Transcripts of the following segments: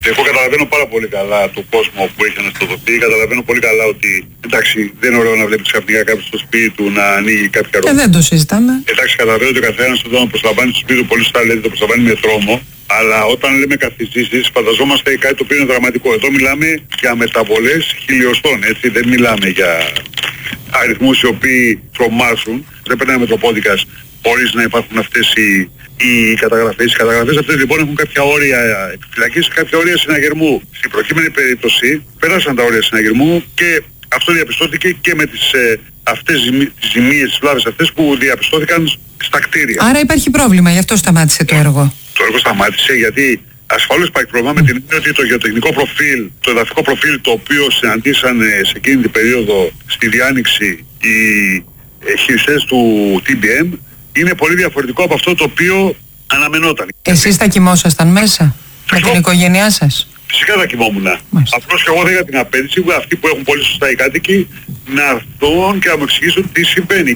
Εγώ καταλαβαίνω πάρα πολύ καλά τον κόσμο που έχει αναστοδοθεί. Καταλαβαίνω πολύ καλά ότι εντάξει, δεν είναι ωραίο να βλέπει ξαφνικά κάποιο στο σπίτι του να ανοίγει κάποια ρότα. Δεν το συζητάμε. Εντάξει, καταλαβαίνω ότι ο καθένας όταν προσλαμβάνει στο σπίτι του, πολύ σωστά λέτε, το προσλαμβάνει με τρόμο. Αλλά όταν λέμε καθιστήσεις, φανταζόμαστε κάτι το οποίο είναι δραματικό. Εδώ μιλάμε για μεταβολές χιλιοστών, έτσι. Δεν μιλάμε για αριθμούς οι οποίοι τρομάζουν. Δεν περνάει μετροπόδικας χωρίς να υπάρχουν αυτές οι καταγραφές. Οι καταγραφές αυτές λοιπόν έχουν κάποια όρια επιφυλακής και κάποια όρια συναγερμού. Στην προκείμενη περίπτωση πέρασαν τα όρια συναγερμού και αυτό διαπιστώθηκε και με τις τις ζημίες, τις βλάβες αυτές που διαπιστώθηκαν στα κτίρια. Άρα υπάρχει πρόβλημα, γι' αυτό σταμάτησε το έργο. Το έργο σταμάτησε γιατί ασφαλώς υπάρχει πρόβλημα με την έννοια ότι το γεωτεχνικό προφίλ, το εδαφικό προφίλ το οποίο συναντήσαν σε εκείνη την περίοδο στη διάνοιξη οι χειριστές του TBM είναι πολύ διαφορετικό από αυτό το οποίο αναμενόταν. Εσείς θα κοιμόσασταν μέσα με την οικογένειά σας? Φυσικά θα κοιμόμουν. Απλώς και εγώ δεν είχα την απέτηση, αυτοί που έχουν πολύ σωστά οι κάτοικοι, να έρθουν και να μου εξηγήσουν τι συμβαίνει.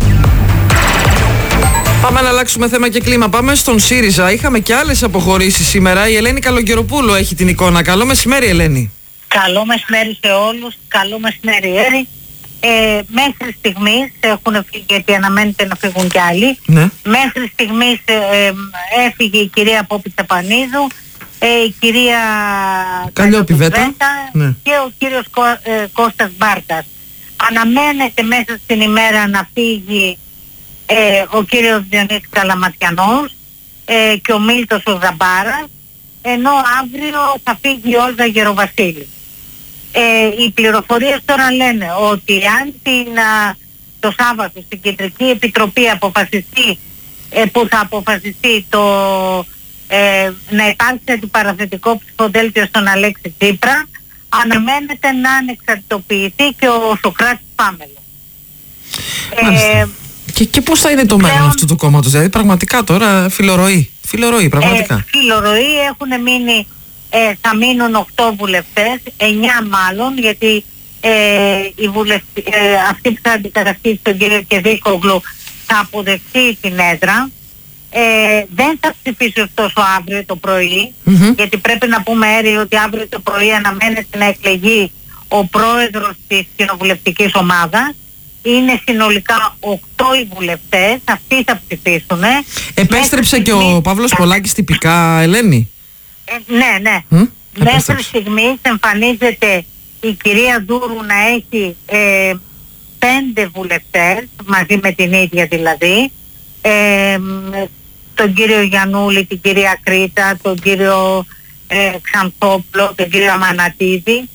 Πάμε να αλλάξουμε θέμα και κλίμα. Πάμε στον ΣΥΡΙΖΑ. Είχαμε και άλλες αποχωρήσεις σήμερα. Η Ελένη Καλογεροπούλου έχει την εικόνα. Καλό μεσημέρι, Ελένη. Καλό μεσημέρι σε όλους. Καλό μεσημέρι, Έρη. Μέχρι στιγμής έχουν φύγει, γιατί αναμένεται να φύγουν κι άλλοι. Ναι. Μέχρι στιγμής έφυγε η κυρία Πόπη Τσαπανίδου, η κυρία Καλλιόπη-Βέτα, ναι, και ο κύριος Κώστας Μπάρτας. Αναμένεται μέσα στην ημέρα να φύγει ο κύριος Διονύσης Καλαματιανός και ο Μίλτος ο Ζαμπάρας, ενώ αύριο θα φύγει η Όλγα Γεροβασίλη. Οι πληροφορίες τώρα λένε ότι αν το Σάββατο στην Κεντρική Επιτροπή αποφασιστεί που θα αποφασιστεί να υπάρξει αντιπαραθετικό ψηφοδέλτιο στον Αλέξη Τσίπρα, αναμένεται να ανεξαρτητοποιηθεί και ο Σωκράτης Πάμελος. Και πώς θα είναι το μέλλον αυτού του κόμματος? Δηλαδή πραγματικά τώρα φιλορροή πραγματικά. Φιλορροή, έχουν μείνει, θα μείνουν 8 βουλευτές, 9 μάλλον, γιατί αυτή που θα αντικαταστήσει τον κύριο Κεδίκογλου θα αποδεχτεί την έδρα. Δεν θα ψηφίσει ωστόσο αύριο το πρωί, γιατί πρέπει να πούμε, Έρη, ότι αύριο το πρωί αναμένεται να εκλεγεί ο πρόεδρος της κοινοβουλευτικής ομάδας. Είναι συνολικά 8 οι βουλευτές, αυτοί θα ψηφίσουν. Επέστρεψε και ο Παύλος Πολάκης τυπικά, Ελένη. Ναι. Μέχρι στιγμής εμφανίζεται η κυρία Δούρου να έχει 5 βουλευτές, μαζί με την ίδια δηλαδή. Τον κύριο Γιαννούλη, την κυρία Κρήτα, τον κύριο Ξανθόπλο, τον κύριο Αμανατίδη.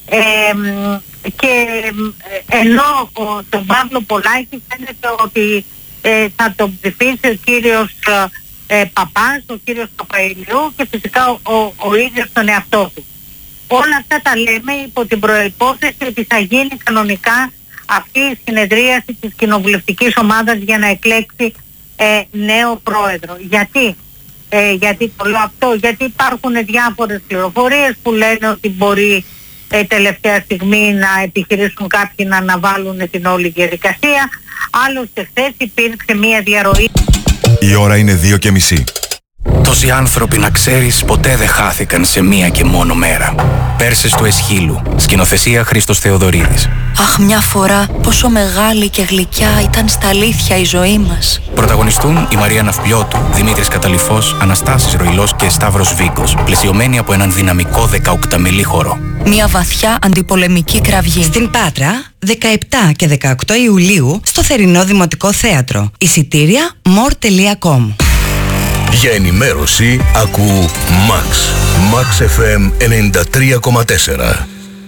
Και ενώ τον Παύλο Πολάκη φαίνεται ότι θα τον ψηφίσει ο κύριος Παπάς, ο κύριος Παπαηλιού και φυσικά ο ίδιος τον εαυτό του. Όλα αυτά τα λέμε υπό την προϋπόθεση ότι θα γίνει κανονικά αυτή η συνεδρίαση της κοινοβουλευτικής ομάδας για να εκλέξει νέο πρόεδρο. Γιατί το λέω αυτό? Γιατί υπάρχουν διάφορες πληροφορίες που λένε ότι μπορεί τελευταία στιγμή να επιχειρήσουν κάποιοι να αναβάλουν την όλη διαδικασία. Άλλωστε χθες υπήρξε μια διαρροή. Η ώρα είναι 2:30. Τόσοι άνθρωποι, να ξέρεις, ποτέ δεν χάθηκαν σε μία και μόνο μέρα. Πέρσες του Εσχύλου. Σκηνοθεσία Χρήστος Θεοδωρίδης. Αχ, μια φορά πόσο μεγάλη και γλυκιά ήταν στα αλήθεια η ζωή μας. Πρωταγωνιστούν η Μαρία Ναυπλιώτου, Δημήτρης Καταλυφός, Αναστάσης Ροϊλός και Σταύρος Βίκος, πλαισιωμένοι από έναν δυναμικό 18μελή χορό. Μια βαθιά αντιπολεμική κραυγή. Στην Πάτρα, 17 και 18 Ιουλίου, στο Θερινό Δημοτικό Θέατρο. Εισιτήρια more.com. Για ενημέρωση ακού Max FM 93,4.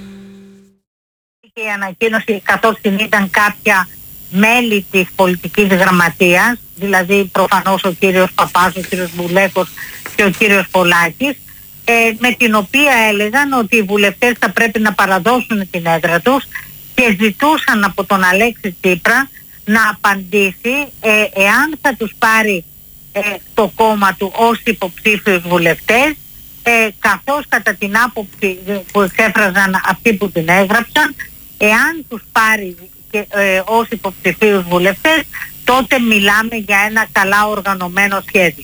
Η ανακοίνωση, καθώς ήταν κάποια μέλη της πολιτικής γραμματείας, δηλαδή προφανώς ο κύριος Παπάς, ο κύριος Μπουλέκος και ο κύριος Πολάκης, με την οποία έλεγαν ότι οι βουλευτές θα πρέπει να παραδώσουν την έδρα τους και ζητούσαν από τον Αλέξη Τσίπρα να απαντήσει εάν θα τους πάρει το κόμμα του ως υποψήφιους βουλευτές, καθώς κατά την άποψη που εξέφραζαν αυτοί που την έγραψαν, εάν τους πάρει ως υποψηφίους βουλευτές, τότε μιλάμε για ένα καλά οργανωμένο σχέδιο.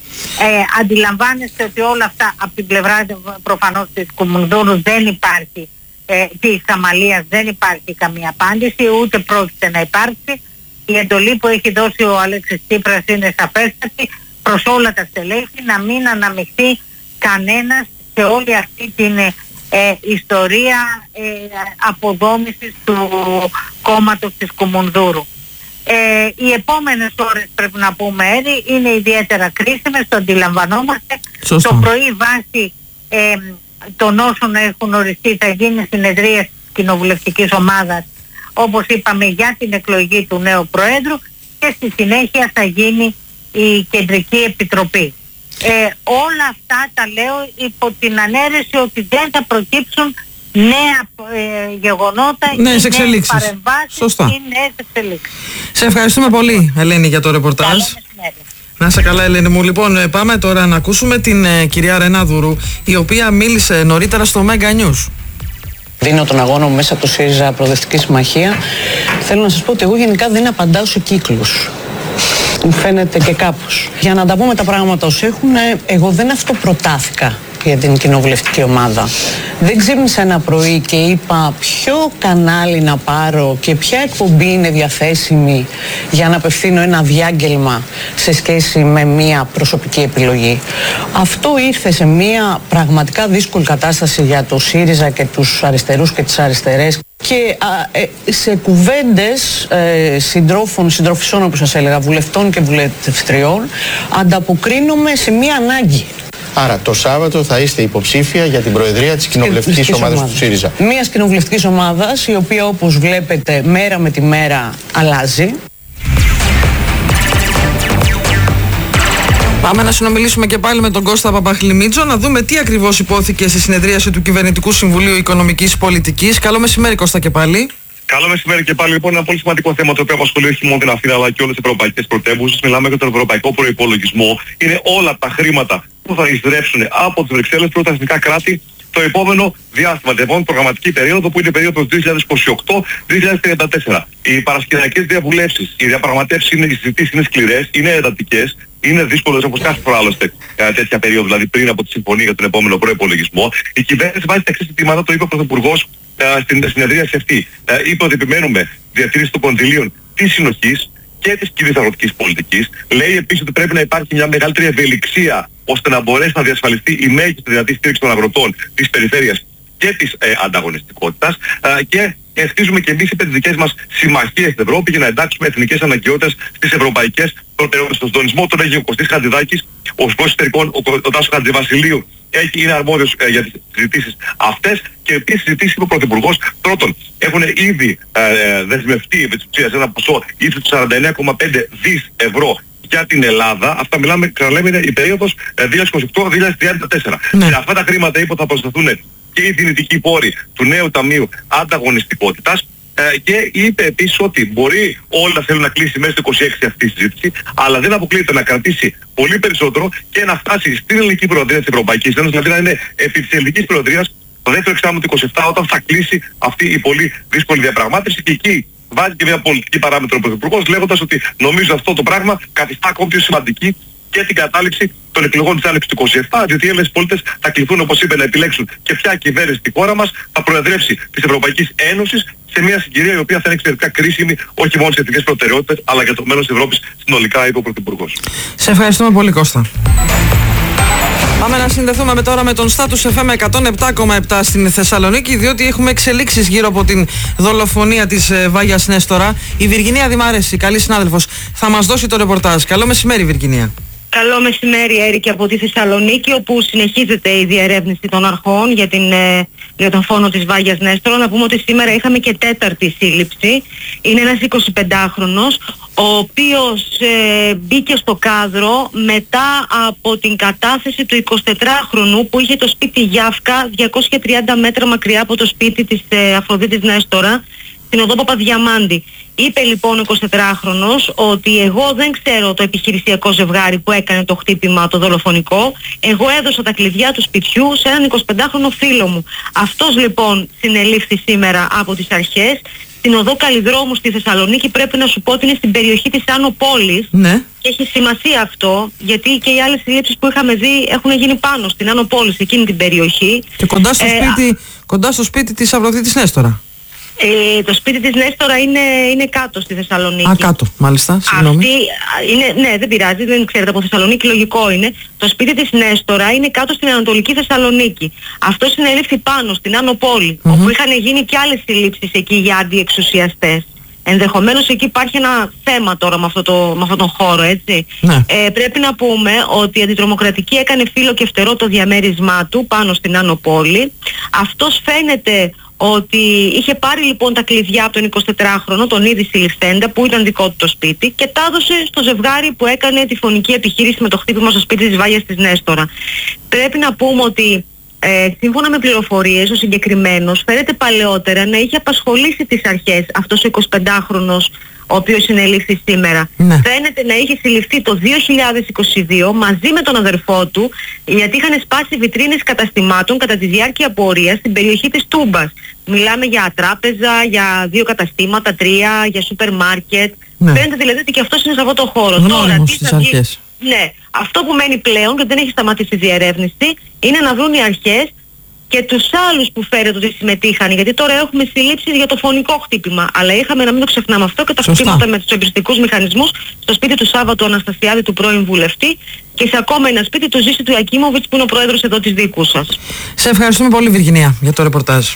Αντιλαμβάνεστε ότι όλα αυτά από την πλευρά προφανώς της Κουμουνδούρου δεν υπάρχει, της Αμαλίας δεν υπάρχει καμία απάντηση, ούτε πρόκειται να υπάρξει. Η εντολή που έχει δώσει ο Αλέξης Τσίπρας είναι σαφέστατη προς όλα τα στελέχη να μην αναμειχθεί κανένας σε όλη αυτή την ιστορία αποδόμησης του κόμματος της Κουμουνδούρου. Οι επόμενες ώρες, πρέπει να πούμε, είναι ιδιαίτερα κρίσιμες, το αντιλαμβανόμαστε. Σωστό. Το πρωί βάσει των όσων έχουν οριστεί θα γίνει συνεδρία της κοινοβουλευτικής ομάδας, όπως είπαμε, για την εκλογή του νέου Προέδρου, και στη συνέχεια θα γίνει η Κεντρική Επιτροπή. Όλα αυτά τα λέω υπό την ανέρεση ότι δεν θα προκύψουν νέα γεγονότα ή νέες παρεμβάσεις ή νέες εξελίξεις. Σε ευχαριστούμε πολύ, Ελένη, για το ρεπορτάζ. Καλό μεσημέρι. Να είσαι καλά, Ελένη μου. Λοιπόν, πάμε τώρα να ακούσουμε την κυρία Ρένα Δουρού, η οποία μίλησε νωρίτερα στο Mega News. Δίνω τον αγώνα μου μέσα από το ΣΥΡΙΖΑ Προοδευτική Συμμαχία. Θέλω να σας πω ότι εγώ γενικά δεν απαντάω σε κύκλους. Μου φαίνεται και κάπως. Για να τα πούμε τα πράγματα ως έχουν, εγώ δεν αυτοπροτάθηκα για την κοινοβουλευτική ομάδα. Δεν ξύπνησα ένα πρωί και είπα ποιο κανάλι να πάρω και ποια εκπομπή είναι διαθέσιμη για να απευθύνω ένα διάγγελμα σε σχέση με μια προσωπική επιλογή. Αυτό ήρθε σε μια πραγματικά δύσκολη κατάσταση για το ΣΥΡΙΖΑ και τους αριστερούς και τις αριστερές. Και σε κουβέντες συντροφισών, όπως σας έλεγα, βουλευτών και βουλευτριών, ανταποκρίνομαι σε μία ανάγκη. Άρα το Σάββατο θα είστε υποψήφια για την προεδρία της κοινοβουλευτικής ομάδας του ΣΥΡΙΖΑ. Μιας κοινοβουλευτικής ομάδας, η οποία, όπως βλέπετε, μέρα με τη μέρα αλλάζει. Πάμε να συνομιλήσουμε και πάλι με τον Κώστα Παπαχλημίτζο, να δούμε τι ακριβώς υπόθηκε στη συνεδρίαση του Κυβερνητικού Συμβουλίου Οικονομικής Πολιτικής. Καλό μεσημέρι, Κώστα, και πάλι. Καλό μεσημέρι και πάλι. Λοιπόν, ένα πολύ σημαντικό θέμα το οποίο απασχολεί όχι μόνο την Αθήνα αλλά και όλες τις ευρωπαϊκές πρωτεύουσες. Μιλάμε για τον ευρωπαϊκό προϋπολογισμό. Είναι όλα τα χρήματα που θα εισρεύσουν από τις Βρυξέλλες προς τα εθνικά κράτη το επόμενο διάστημα, την επόμενη προγραμματική περίοδο, που είναι η περίοδος 2028-2034. Οι παρασκηνιακές διαβουλεύσεις, οι διαπραγματεύσεις, οι συζητήσεις είναι σκληρές, είναι εντατικές. Είναι δύσκολο όπως κάθε φορά άλλωστε τέτοια περίοδο, δηλαδή πριν από τη συμφωνία για τον επόμενο προϋπολογισμό. Η κυβέρνηση βάζει τα εξής ζητήματα, το είπε ο Πρωθυπουργός στην συνεδρίαση αυτή. Είπε ότι επιμένουμε διατήρηση των κονδυλίων της συνοχής και της κοινής αγροτικής πολιτικής. Λέει επίσης ότι πρέπει να υπάρχει μια μεγαλύτερη ευελιξία ώστε να μπορέσει να διασφαλιστεί η μέγιστη δυνατή στήριξη των αγροτών της περιφέρειας και της ανταγωνιστικότητας. Και χτίζουμε και εμείς τις δικές μας συμμαχίες στην Ευρώπη για να εντάξουμε εθνικές αναγκαιότητες στις ευρωπαϊκές προτεραιότητες. Στον συντονισμό τον έχει ο Κωστής Χατζηδάκης, ο Υπουργός Εσωτερικών, ο Τάσος Χατζηβασιλείου είναι αρμόδιος για τις συζητήσεις αυτές, και επίσης συζητήσεις είπε ο Πρωθυπουργός. Πρώτον, έχουν ήδη δεσμευτεί επί της ουσίας ένα ποσό ύψους του 49,5 δις ευρώ για την Ελλάδα. Αυτά μιλάμε, ξαναλέμε, είναι η περίοδος 2028-2034. Σε αυτά τα χρήματα είπε θα προσθεθούν και οι δυνητικοί πόροι του νέου Ταμείου Ανταγωνιστικότητας, και είπε επίσης ότι μπορεί όλοι να θέλουν να κλείσει μέσα στο 26 αυτή η συζήτηση, αλλά δεν αποκλείεται να κρατήσει πολύ περισσότερο και να φτάσει στην ελληνική προεδρία της Ευρωπαϊκής Ένωσης, δηλαδή να είναι επί της ελληνικής προεδρίας το δεύτερο εξάμηνο του 27, όταν θα κλείσει αυτή η πολύ δύσκολη διαπραγμάτευση. Και εκεί βάζει και μια πολιτική παράμετρο ο Πρωθυπουργός, λέγοντας ότι νομίζω αυτό το πράγμα καθιστά ακόμη πιο σημαντική και την κατάληψη των εκλογών της άνοιξης του 27, διότι οι Έλληνες πολίτες θα κληθούν, όπως είπε, να επιλέξουν και ποια κυβέρνηση στη χώρα μας θα προεδρεύσει της Ευρωπαϊκής Ένωσης σε μια συγκυρία η οποία θα είναι εξαιρετικά κρίσιμη, όχι μόνο σε εθνικές προτεραιότητες, αλλά για το μέλλον της Ευρώπης συνολικά, είπε ο Πρωθυπουργός. Σε ευχαριστούμε πολύ, Κώστα. Πάμε να συνδεθούμε τώρα με τον Status FM 107,7 στην Θεσσαλονίκη, διότι έχουμε εξελίξεις γύρω από την δολοφονία της Βάγιας Νέστορα. Η Βιργινία Δημάρεση, καλή συνάδελφος, θα μας δώσει το ρεπορτάζ. Καλό μεσημέρι, Βιργινία. Καλό μεσημέρι, Έρικη, από τη Θεσσαλονίκη, όπου συνεχίζεται η διερεύνηση των αρχών για τον φόνο της Βάγιας Νέστορα. Να πούμε ότι σήμερα είχαμε και τέταρτη σύλληψη. Είναι ένας 25χρονος, ο οποίος μπήκε στο κάδρο μετά από την κατάθεση του 24χρονου που είχε το σπίτι Γιάφκα 230 μέτρα μακριά από το σπίτι της Αφροδίτης Νέστορα, στην οδό Παπαδιαμάντη. Είπε λοιπόν ο 24χρονος ότι εγώ δεν ξέρω το επιχειρησιακό ζευγάρι που έκανε το χτύπημα το δολοφονικό. Εγώ έδωσα τα κλειδιά του σπιτιού σε έναν 25χρονο φίλο μου. Αυτός λοιπόν συνελήφθη σήμερα από τις αρχές στην οδό Καλλιδρόμου στη Θεσσαλονίκη, πρέπει να σου πω ότι είναι στην περιοχή της Άνω Πόλης. Ναι. Και έχει σημασία αυτό, γιατί και οι άλλες συλλήψεις που είχαμε δει έχουν γίνει πάνω στην Άνω Πόλης, εκείνη την περιοχή. Και κοντά στο σπίτι της Αυροδίτης Νέστορα. Το σπίτι της Νέστορα είναι κάτω στη Θεσσαλονίκη. Κάτω, μάλιστα, συγγνώμη. Ναι, δεν πειράζει, δεν ξέρετε από Θεσσαλονίκη, λογικό είναι. Το σπίτι της Νέστορα είναι κάτω στην Ανατολική Θεσσαλονίκη. Αυτό συνελήφθη πάνω στην Άνω Πόλη, όπου είχαν γίνει και άλλες συλλήψεις εκεί για αντιεξουσιαστές. Ενδεχομένως εκεί υπάρχει ένα θέμα τώρα με αυτόν τον χώρο, έτσι. Ναι. Πρέπει να πούμε ότι η Αντιτρομοκρατική έκανε φύλλο και φτερό το διαμέρισμά του πάνω στην Άνω Πόλη. Αυτός φαίνεται ότι είχε πάρει λοιπόν τα κλειδιά από τον 24χρονο, τον ήδη συλληφθέντα, που ήταν δικό του το σπίτι, και τα έδωσε στο ζευγάρι που έκανε τη φωνική επιχείρηση με το χτύπημα στο σπίτι της Βάγιας της Νέστορα. Πρέπει να πούμε ότι σύμφωνα με πληροφορίες, ο συγκεκριμένος φαίνεται παλαιότερα να είχε απασχολήσει τις αρχές αυτός ο 25χρονος, ο οποίος συνελήφθη σήμερα. Ναι. Φαίνεται να είχε συλληφθεί το 2022 μαζί με τον αδερφό του, γιατί είχαν σπάσει βιτρίνες καταστημάτων κατά τη διάρκεια πορείας στην περιοχή της Τούμπας. Μιλάμε για τράπεζα, για 2 καταστήματα, 3, για σούπερ μάρκετ. Ναι. Φαίνεται δηλαδή ότι και αυτός είναι σε αυτό το χώρο. Γνώριμος στις αρχές. Ναι, αυτό που μένει πλέον, και δεν έχει σταματήσει η διερεύνηση, είναι να βρουν οι αρχές και τους άλλους που φέρεται ότι συμμετείχαν. Γιατί τώρα έχουμε συλλήψεις για το φωνικό χτύπημα. Αλλά είχαμε, να μην το ξεχνάμε αυτό, και τα χτυπήματα με τους εμπριστικούς μηχανισμούς στο σπίτι του Σάββατου Αναστασιάδη, του πρώην βουλευτή, και σε ακόμα ένα σπίτι του Ζήση του Ιακίμοβιτς, που είναι ο πρόεδρος εδώ της δικού σας. Σε ευχαριστούμε πολύ, Βιργινία, για το ρεπορτάζ.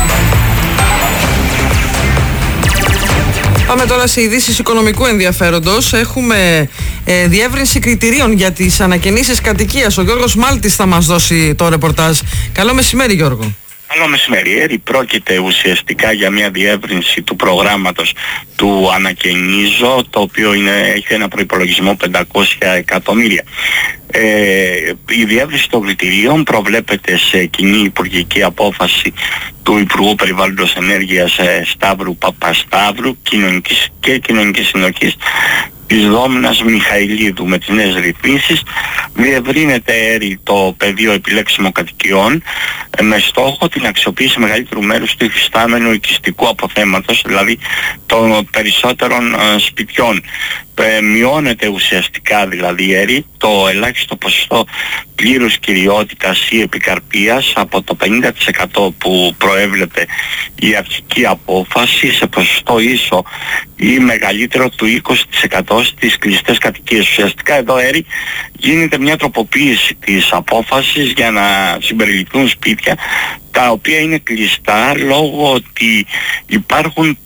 Πάμε τώρα σε ειδήσεις οικονομικού ενδιαφέροντος. Έχουμε διεύρυνση κριτηρίων για τις ανακαινήσεις κατοικίας. Ο Γιώργος Μάλτης θα μας δώσει το ρεπορτάζ. Καλό μεσημέρι, Γιώργο. Καλό μεσημέρι. Πρόκειται ουσιαστικά για μια διεύρυνση του προγράμματος του Ανακαινίζω, το οποίο έχει ένα προϋπολογισμό 500 εκατομμύρια. Η διεύρυνση των κριτηρίων προβλέπεται σε κοινή υπουργική απόφαση του Υπουργού Περιβάλλοντος Ενέργειας Σταύρου Παπασταύρου και Κοινωνικής Συνοχής της Δόμνας Μιχαηλίδου. Με τις νέες ρυθμίσεις διευρύνεται το πεδίο επιλέξιμων κατοικιών με στόχο την αξιοποίηση μεγαλύτερου μέρους του υφιστάμενου οικιστικού αποθέματος, δηλαδή των περισσότερων σπιτιών. Μειώνεται ουσιαστικά δηλαδή το ελάχιστο ποσοστό πλήρους κυριότητας ή επικαρπίας από το 50% που προέβλεπε η αρχική απόφαση σε ποσοστό ίσο ή μεγαλύτερο του 20% στις κλειστές κατοικίες. Ουσιαστικά εδώ γίνεται μια τροποποίηση της απόφασης για να συμπεριληφθούν σπίτια τα οποία είναι κλειστά λόγω ότι υπάρχουν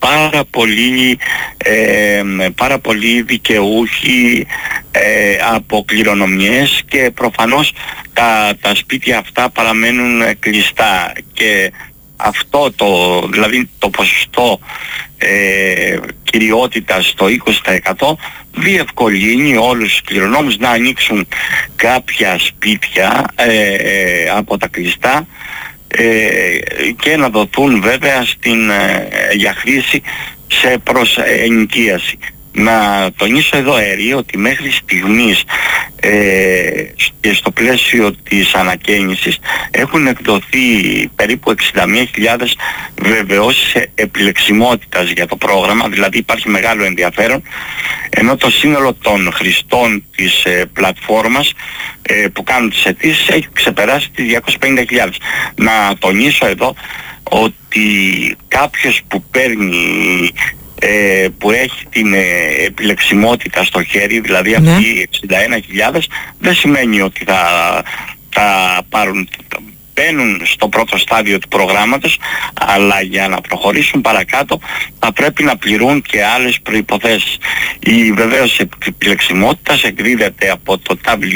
πάρα πολλοί δικαιούχοι από κληρονομιές, και προφανώς τα σπίτια αυτά παραμένουν κλειστά, και αυτό δηλαδή το ποσοστό κυριότητας στο 20% διευκολύνει όλους τους κληρονόμους να ανοίξουν κάποια σπίτια από τα κλειστά και να δοθούν βέβαια για χρήση προς ενοικίαση. Να τονίσω εδώ ότι μέχρι στιγμής και στο πλαίσιο της ανακαίνησης έχουν εκδοθεί περίπου 61.000 βεβαιώσεις επιλεξιμότητας για το πρόγραμμα, δηλαδή υπάρχει μεγάλο ενδιαφέρον, ενώ το σύνολο των χρηστών της πλατφόρμας που κάνουν τις αιτήσεις έχει ξεπεράσει τις 250.000. Να τονίσω εδώ ότι κάποιος που παίρνει που έχει την επιλεξιμότητα στο χέρι, δηλαδή αυτοί οι 61.000, δεν σημαίνει ότι θα μπαίνουν στο πρώτο στάδιο του προγράμματος, αλλά για να προχωρήσουν παρακάτω θα πρέπει να πληρούν και άλλες προϋποθέσεις. Η βεβαίωση επιλεξιμότητας εκδίδεται από το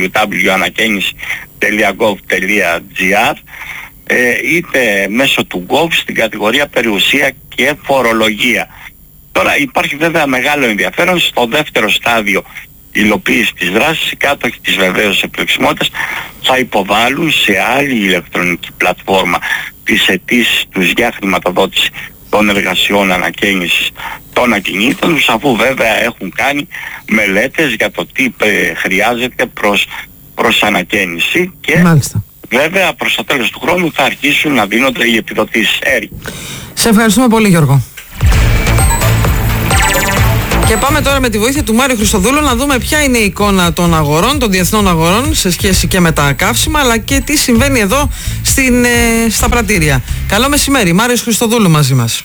www.anakeniση.gov.gr είτε μέσω του Gov στην κατηγορία περιουσία και φορολογία. Τώρα υπάρχει βέβαια μεγάλο ενδιαφέρον στο δεύτερο στάδιο υλοποίηση της δράσης. Οι κάτοχοι της βεβαίωσης επιλεξιμότητας θα υποβάλουν σε άλλη ηλεκτρονική πλατφόρμα τις αιτήσεις τους για χρηματοδότηση των εργασιών ανακαίνησης των ακινήτων τους, αφού βέβαια έχουν κάνει μελέτες για το τι χρειάζεται προς ανακαίνιση, και μάλιστα, βέβαια προς το τέλος του χρόνου θα αρχίσουν να δίνονται οι επιδοτήσεις. Σε ευχαριστούμε πολύ, Γιώργο. Και πάμε τώρα με τη βοήθεια του Μάριου Χριστοδούλου να δούμε ποια είναι η εικόνα των αγορών, των διεθνών αγορών σε σχέση και με τα καύσιμα, αλλά και τι συμβαίνει εδώ στα πρατήρια. Καλό μεσημέρι, Μάριος Χριστοδούλου μαζί μας.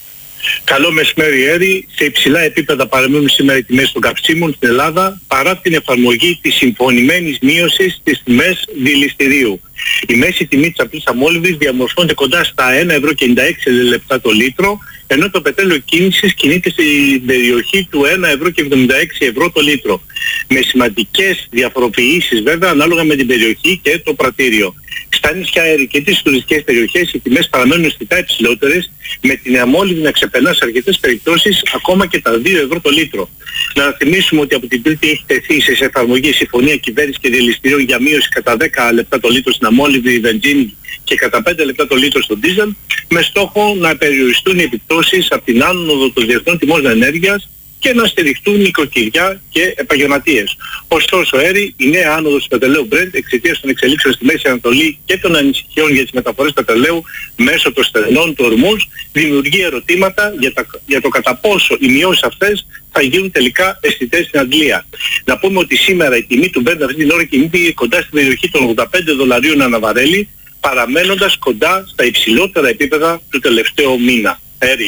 Καλό μεσημέρι, Έρη. Σε υψηλά επίπεδα παραμένουν σήμερα οι τιμές των καυσίμων στην Ελλάδα παρά την εφαρμογή της συμφωνημένης μείωσης στις τιμές δηληστηρίου. Η μέση τιμή της απλής αμόλυβης διαμορφώνεται κοντά στα 1,56 € το λίτρο, ενώ το πετρέλαιο κίνησης κινείται στην περιοχή του 1,76 € το λίτρο. Με σημαντικές διαφοροποιήσεις βέβαια ανάλογα με την περιοχή και το πρατήριο. Στα νησιά, Έρη, και τις τουριστικές περιοχές οι τιμές παραμένουν αισθητά υψηλότερες, με την αμόλυβη να ξεπερνά σε αρκετές περιπτώσεις ακόμα και τα 2 € το λίτρο. Να θυμίσουμε ότι από την Τρίτη έχει τεθεί σε εφαρμογή συμφωνία κυβέρνησης και δηληστηρίων για μείωση κατά 10 λεπτά το λίτρο στην αμόλυβη βενζίνη και κατά 5 λεπτά το λίτρο στο ντίζελ, με στόχο να περιοριστούν οι επιπτώσεις από την άνοδο των διεθνών τιμών ενέργειας και να στηριχτούν νοικοκυριά και επαγγελματίες. Ωστόσο, Έρη, η νέα άνοδος του πετρελαίου Brent εξαιτίας των εξελίξεων στη Μέση Ανατολή και των ανησυχιών για τις μεταφορές πετρελαίου μέσω των στενών του Ορμούζ δημιουργεί ερωτήματα για το κατά πόσο οι μειώσεις αυτές θα γίνουν τελικά αισθητές στην Αγγλία. Να πούμε ότι σήμερα η τιμή του Brent αυτή την ώρα κινείται κοντά στην περιοχή των $85 ανά βαρέλι, παραμένοντας κοντά στα υψηλότερα επίπεδα του τελευταίου μήνα.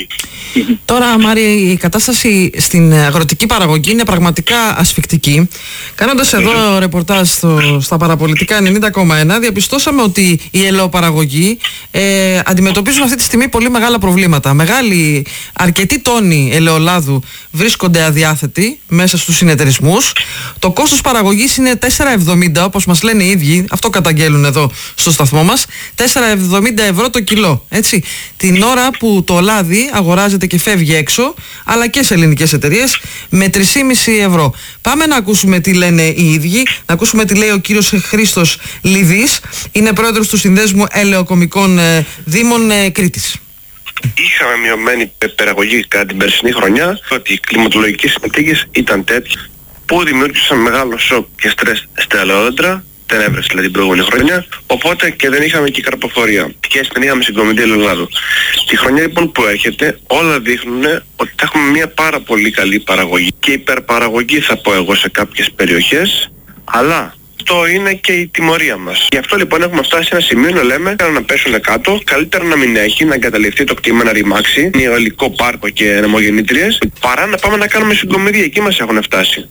Τώρα, Μάρη, η κατάσταση στην αγροτική παραγωγή είναι πραγματικά ασφικτική. Κάνοντας εδώ ρεπορτάζ στα παραπολιτικά 90,1, διαπιστώσαμε ότι οι ελαιοπαραγωγοί αντιμετωπίζουν αυτή τη στιγμή πολύ μεγάλα προβλήματα. Αρκετοί τόνοι ελαιολάδου βρίσκονται αδιάθετοι μέσα στους συνεταιρισμούς. Το κόστος παραγωγής είναι 4,70, όπως μας λένε οι ίδιοι, αυτό καταγγέλουν εδώ στο σταθμό μας, 4,70 € το κιλό. Έτσι. Την ώρα που το λάδι αγοράζεται και φεύγει έξω, αλλά και σε ελληνικές εταιρείες, με 3,5 €. Πάμε να ακούσουμε τι λένε οι ίδιοι, να ακούσουμε τι λέει ο κύριος Χρήστος Λιδής, είναι πρόεδρος του Συνδέσμου Ελαιοκομικών Δήμων Κρήτης. Είχαμε μειωμένη παραγωγή κατά την περσινή χρονιά, ότι οι κλιματολογικές συνθήκες ήταν τέτοιες που δημιούργησαν μεγάλο σοκ και στρες στα ελαιόδεντρα, δεν έβρεσε δηλαδή την προηγούμενη χρονιά, οπότε και δεν είχαμε και καρποφορία και έτσι δεν είχαμε συγκομιδή ελαιολάδου. Τη χρονιά λοιπόν που έρχεται όλα δείχνουν ότι θα έχουμε μια πάρα πολύ καλή παραγωγή και υπερπαραγωγή θα πω εγώ σε κάποιες περιοχές, αλλά αυτό είναι και η τιμωρία μας. Γι' αυτό λοιπόν έχουμε φτάσει σε ένα σημείο να λέμε να πέσουν κάτω, καλύτερα να μην έχει, να εγκαταλειφθεί το κτήμα, να ρημάξει, νεολικό πάρκο και ανεμογεννήτριες, παρά να πάμε να κάνουμε συγκομιδή, εκεί μας έχουν φτάσει.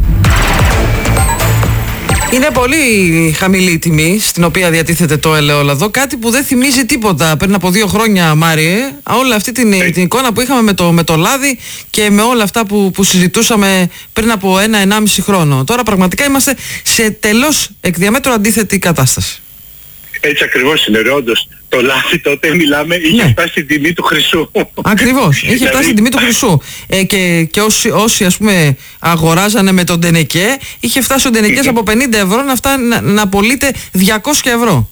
Είναι πολύ χαμηλή η τιμή στην οποία διατίθεται το ελαιόλαδο, κάτι που δεν θυμίζει τίποτα πριν από 2 χρόνια, Μάριε. Όλη αυτή την εικόνα που είχαμε με το λάδι και με όλα αυτά που συζητούσαμε πριν από 1-1,5 χρόνο. Τώρα πραγματικά είμαστε σε τελώς εκ διαμέτρου αντίθετη κατάσταση. Έτσι ακριβώς είναι, όντως. Το λάδι τότε μιλάμε είχε φτάσει στην τιμή του χρυσού. Ακριβώς, είχε φτάσει στην τιμή του χρυσού. Και όσοι ας πούμε αγοράζανε με τον Ντενεκέ, είχε φτάσει ο Ντενεκές από 50 € να πωλείται 200 €.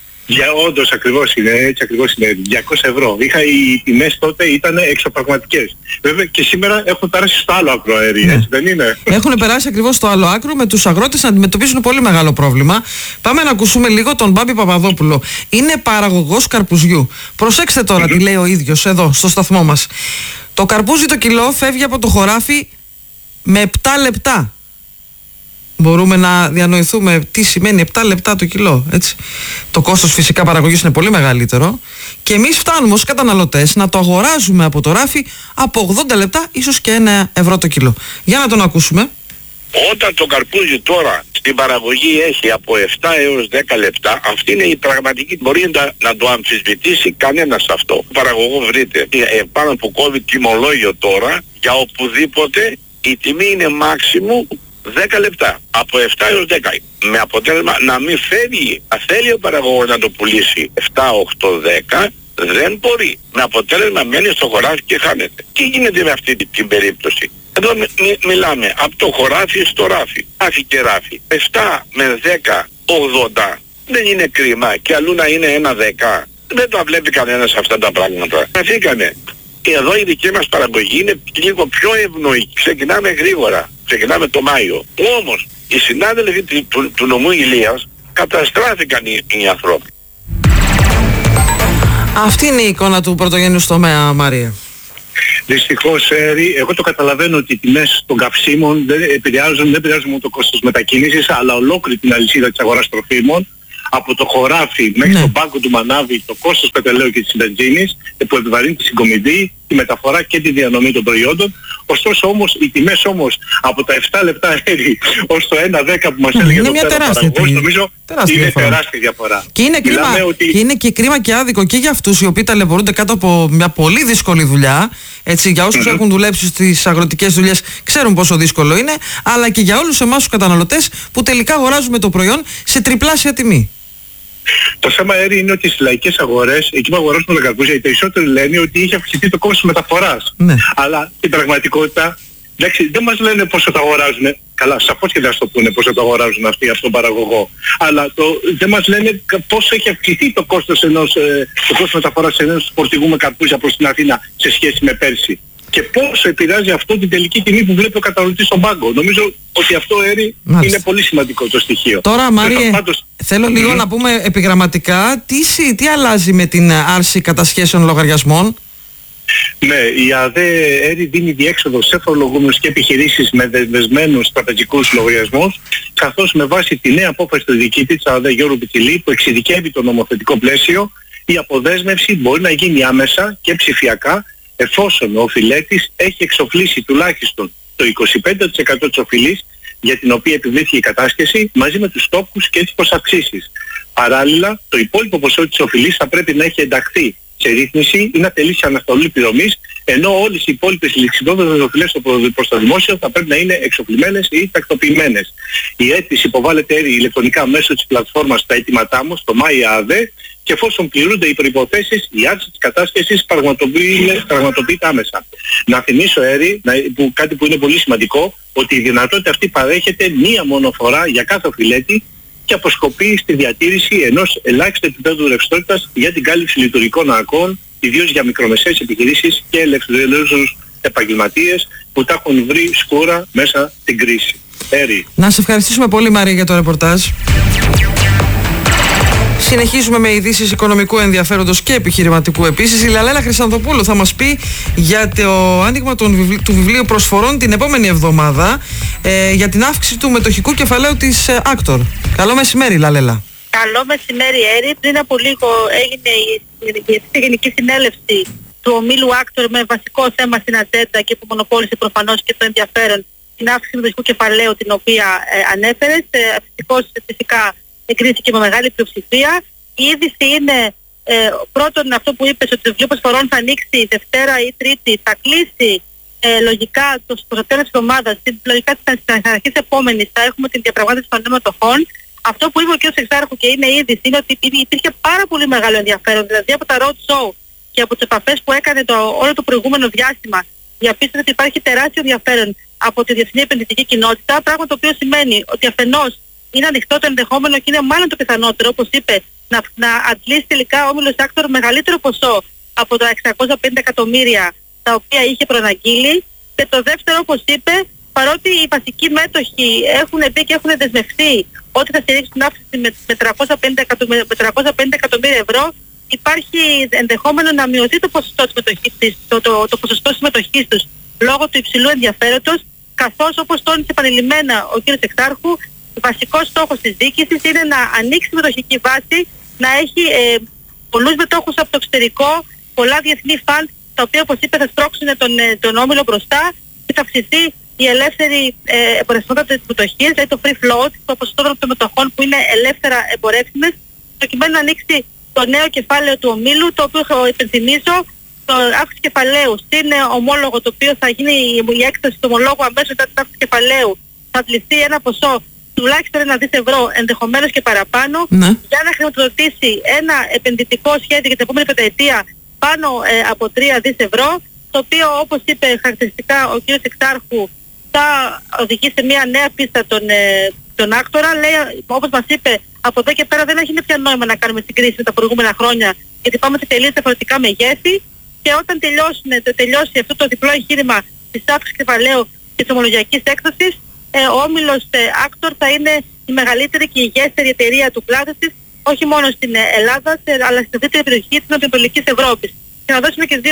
Όντως ακριβώς είναι, έτσι ακριβώς είναι, 200 €. Οι τιμές τότε ήταν εξωπραγματικές. Βέβαια και σήμερα έχουν περάσει στο άλλο άκρο αέρι, έτσι δεν είναι? Έχουν περάσει ακριβώς στο άλλο άκρο, με τους αγρότες να αντιμετωπίζουν πολύ μεγάλο πρόβλημα. Πάμε να ακούσουμε λίγο τον Μπάμπη Παπαδόπουλο. Είναι παραγωγός καρπουζιού. Προσέξτε τώρα τι λέει ο ίδιος εδώ στο σταθμό μας. Το καρπούζι το κιλό φεύγει από το χωράφι με 7 λεπτά. Μπορούμε να διανοηθούμε τι σημαίνει 7 λεπτά το κιλό, έτσι. Το κόστος φυσικά παραγωγής είναι πολύ μεγαλύτερο και εμείς φτάνουμε ως καταναλωτές να το αγοράζουμε από το ράφι από 80 λεπτά ίσως και 1 € το κιλό. Για να τον ακούσουμε. Όταν το καρπούζι τώρα στην παραγωγή έχει από 7 έως 10 λεπτά, αυτή είναι η πραγματική, μπορεί να το αμφισβητήσει κανένας αυτό. Παραγωγό βρείτε πάνω που κόβει τιμολόγιο τώρα, για οπουδήποτε η τιμή είναι maximum 10 λεπτά, από 7 έως 10, με αποτέλεσμα να μην φεύγει. Θέλει ο παραγωγός να το πουλήσει 7, 8, 10, δεν μπορεί. Με αποτέλεσμα μένει στο χωράφι και χάνεται. Τι γίνεται με αυτή την περίπτωση? Εδώ μιλάμε από το χωράφι στο ράφι, ράφι και ράφι. 7 με 10, 80, δεν είναι κρίμα και αλλού να είναι 1 10. Δεν τα βλέπει κανένας αυτά τα πράγματα. Καθήκανε. Εδώ η δική μας παραγωγή είναι λίγο πιο ευνοϊκή. Ξεκινάμε γρήγορα. Ξεκινάμε το Μάιο. Όμως οι συνάδελφοι του νομού Ηλίας καταστράφηκαν οι ανθρώποι. Αυτή είναι η εικόνα του πρωτογενούς τομέα, Μάρια. Δυστυχώς, εγώ το καταλαβαίνω ότι οι τιμές των καυσίμων δεν επηρεάζουν μόνο το κόστος μετακίνησης, αλλά ολόκληρη την αλυσίδα της αγοράς τροφίμων, από το χωράφι μέχρι τον πάγκο του μανάβι, το κόστος πετρελαίου και της βενζίνης, που επιβαρύνει τη συγκομιδή, τη μεταφορά και τη διανομή των προϊόντων. Ωστόσο όμως, οι τιμές όμως από τα 7 λεπτά αέρι ως το 1,10 που μας έλεγε το πέρα παραγωγός, νομίζω είναι τεράστια διαφορά. Και είναι κρίμα, και είναι και κρίμα και άδικο και για αυτούς οι οποίοι ταλαιπωρούνται κάτω από μια πολύ δύσκολη δουλειά. Έτσι, για όσους έχουν δουλέψει στις αγροτικές δουλειές ξέρουν πόσο δύσκολο είναι, αλλά και για όλους εμάς τους καταναλωτές που τελικά αγοράζουμε το προϊόν σε τριπλάσια τιμή. Το θέμα αέρι είναι ότι στις λαϊκές αγορές, εκεί που αγοράζουν τα καρπούζια, οι περισσότεροι λένε ότι είχε αυξηθεί το κόστος μεταφοράς. Ναι. Αλλά στην πραγματικότητα, εντάξει, δεν μας λένε πόσο το αγοράζουν. Καλά, σαφώς και δεν θα το πούνε πόσο το αγοράζουν αυτοί από τον παραγωγό. Αλλά δεν μας λένε πόσο έχει αυξηθεί το κόστος το κόστος μεταφοράς ενός φορτηγού με καρπούζια προς την Αθήνα σε σχέση με πέρσι. Και πόσο επηρεάζει αυτό την τελική τιμή που βλέπει ο καταναλωτής στον πάγκο. Νομίζω ότι αυτό είναι πολύ σημαντικό το στοιχείο. Τώρα, Μάριε, θέλω λίγο να πούμε επιγραμματικά τι αλλάζει με την άρση κατασχέσεων λογαριασμών. Ναι, η ΑΔΕ δίνει διέξοδο σε φορολογούμενους και επιχειρήσεις με δεσμευμένους τραπεζικούς λογαριασμούς, καθώς με βάση τη νέα απόφαση του διοικητή της ΑΔΕ Γιώργου Πιτσιλή, που εξειδικεύει το νομοθετικό πλαίσιο, η αποδέσμευση μπορεί να γίνει άμεσα και ψηφιακά, εφόσον ο οφειλέτης έχει εξοφλήσει τουλάχιστον το 25% της οφειλής για την οποία επιβλήθηκε η κατάσχεση, μαζί με τους στόχους και τις προσαυξήσεις. Παράλληλα, το υπόλοιπο ποσό της οφειλής θα πρέπει να έχει ενταχθεί σε ρύθμιση ή να τελείσει αναστολή πληρωμής, ενώ όλες οι υπόλοιπες ληξιδόδες οφειλές προς το δημόσιο θα πρέπει να είναι εξοφλημένες ή τακτοποιημένες. Η αίτηση υποβάλλεται ηλεκτρονικά μέσω της πλατφόρμας στα αιτήματά μου, στο MyAD, και εφόσον πληρούνται οι προϋποθέσεις, η άρση της κατάσχεσης πραγματοποιείται άμεσα. Να θυμίσω, κάτι που είναι πολύ σημαντικό, ότι η δυνατότητα αυτή παρέχεται μία μόνο φορά για κάθε οφειλέτη και αποσκοπεί στη διατήρηση ενός ελάχιστου επίπεδου ρευστότητας για την κάλυψη λειτουργικών αναγκών, ιδίως για μικρομεσαίες επιχειρήσεις και ελευθερούς επαγγελματίες που τα έχουν βρει σκούρα μέσα στην κρίση. Να σε ευχαριστήσουμε πολύ, Μαρία, για το ρεπορτάζ. Συνεχίζουμε με ειδήσεις οικονομικού ενδιαφέροντος και επιχειρηματικού επίσης. Η Λαλέλα Χρυσανθοπούλου θα μας πει για το άνοιγμα του βιβλίου προσφορών την επόμενη εβδομάδα για την αύξηση του μετοχικού κεφαλαίου της Actor. Καλό μεσημέρι, Λαλέλα. Καλό μεσημέρι, Έρη. Πριν από λίγο έγινε η Γενική Συνέλευση του ομίλου Actor με βασικό θέμα στην ατζέντα και που μονοπόλησε προφανώς και το ενδιαφέρον την αύξηση του μετοχικού κεφαλαίου την οποία ανέφερες. Φυσικά εγκρίθηκε με μεγάλη πλειοψηφία. Η είδηση είναι πρώτον αυτό που είπες, ότι το βιβλίο προσφορών θα ανοίξει Δευτέρα ή Τρίτη, θα κλείσει λογικά το τέλος της εβδομάδας, λογικά στις αρχές επόμενης θα έχουμε την διαπραγμάτευση των μετοχών. Αυτό που είπε ο κ. Εξάρχου και είναι είδηση είναι ότι υπήρχε πάρα πολύ μεγάλο ενδιαφέρον, δηλαδή από τα road show και από τις επαφές που έκανε όλο το προηγούμενο διάστημα, διαπίστωσε ότι υπάρχει τεράστιο ενδιαφέρον από τη διεθνή επενδυτική κοινότητα, πράγμα το οποίο σημαίνει ότι αφενός είναι ανοιχτό το ενδεχόμενο και είναι μάλλον το πιθανότερο, όπως είπε, να αντλήσει τελικά ο όμιλος Actor μεγαλύτερο ποσό από τα 650 εκατομμύρια τα οποία είχε προαναγγείλει. Και το δεύτερο, όπως είπε, παρότι οι βασικοί μέτοχοι έχουν πει και έχουν δεσμευτεί ότι θα στηρίξουν την αύξηση με 350 εκατομμύρια ευρώ, υπάρχει ενδεχόμενο να μειωθεί το ποσοστό συμμετοχής τους λόγω του υψηλού ενδιαφέροντος, καθώς, όπως τόνισε επανειλημμένα ο κ. Εξάρχου, ο βασικός στόχος της διοίκησης είναι να ανοίξει τη μετοχική βάση, να έχει πολλούς μετόχους από το εξωτερικό, πολλά διεθνή φαντ, τα οποία, όπως είπε, θα σπρώξουν τον όμιλο μπροστά και θα αυξηθεί η ελεύθερη εμπορευστικότητα της μετοχής, δηλαδή το free float, το ποσοστό των μετοχών που είναι ελεύθερα εμπορεύσιμες, προκειμένου να ανοίξει το νέο κεφάλαιο του ομίλου, το οποίο υπενθυμίζω, το αύξηση κεφαλαίου στην ομόλογο, το οποίο θα γίνει η έκταση του ομολόγου αμέσως μετά την αύξηση κεφαλαίου, θα πληθεί ένα ποσό τουλάχιστον 1 δις ευρώ, ενδεχομένως και παραπάνω, για να χρηματοδοτήσει ένα επενδυτικό σχέδιο για την επόμενη πενταετία πάνω από 3 δις ευρώ, το οποίο, όπως είπε χαρακτηριστικά ο κ. Εξάρχου, θα οδηγήσει σε μια νέα πίστα τον Άκτορα. Λέει, όπως μας είπε, από εδώ και πέρα δεν έχει πια νόημα να κάνουμε συγκρίσεις με τα προηγούμενα χρόνια, γιατί πάμε σε τελείως διαφορετικά μεγέθη, και όταν τελειώσει αυτό το διπλό εγχείρημα της αύξησης κεφαλαίου και της ομολογιακής έκδοσης, ο όμιλος Actor θα είναι η μεγαλύτερη και υγιέστερη εταιρεία του κλάδου της, όχι μόνο στην Ελλάδα, αλλά στην ευρύτερη περιοχή της Ανατολικής Ευρώπης. Και να δώσουμε και δύο